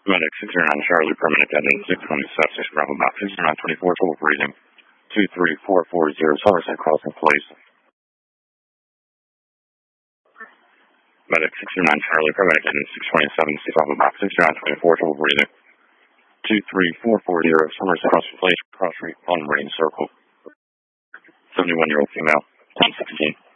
Medic 609 Charlie, permanent attendant 627, Bravo Box 60924, total breathing 23440, Somerset Crossing Place. Medic 609 Charlie, permanent attendant 627, Bravo Box 60924, total breathing 23440, Somerset Crossing Place, Cross Street, on Marine Circle. 71-year-old female, 1016.